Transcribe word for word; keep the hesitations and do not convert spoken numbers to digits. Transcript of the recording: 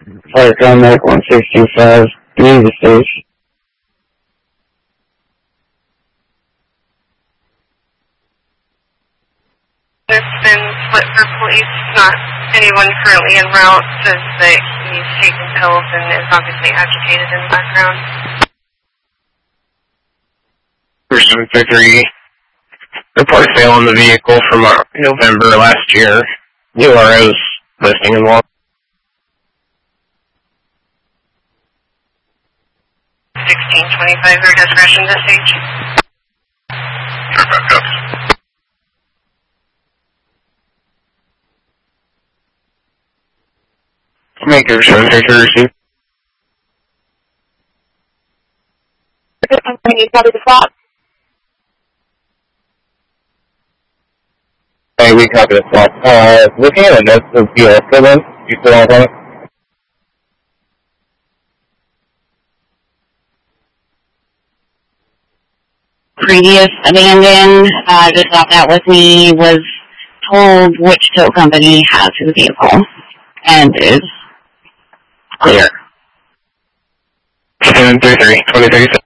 Fire Comac one sixty-five, leave the station. There's been split for police, not anyone currently en route, says that he's taking pills and is obviously agitated in the background. Person fifty-three, report sale on the vehicle from uh, November last year. U R O's listing and law. sixteen twenty-five, your discretion this stage. Make your seven thirty receive. I need copy the spot. Hey, we copy the spot. Uh, looking at the notes of the uh, fill in, you still on it? Previous abandoned, uh, just got that with me, was told which tow company has his vehicle and is clear. seven three three, twenty thirty-seven.